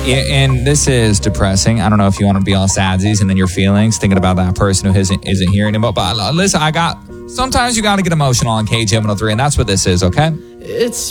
And this is depressing. I don't know if you want to be all sadsies and then your feelings, thinking about that person who isn't here anymore. But listen, sometimes you got to get emotional on KGM 103, and that's what this is, okay? It's